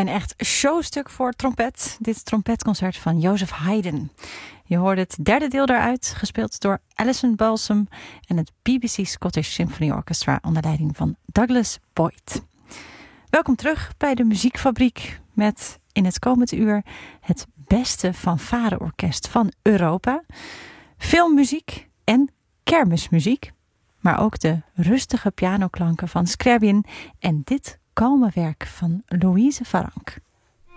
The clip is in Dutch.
Een echt showstuk voor trompet. Dit trompetconcert van Joseph Haydn. Je hoorde het derde deel daaruit, gespeeld door Alison Balsam en het BBC Scottish Symphony Orchestra onder leiding van Douglas Boyd. Welkom terug bij de Muziekfabriek met in het komende uur het beste fanfareorkest van Europa. Filmmuziek en kermismuziek, maar ook de rustige pianoklanken van Scriabin en dit kalme werk van Louise Varank.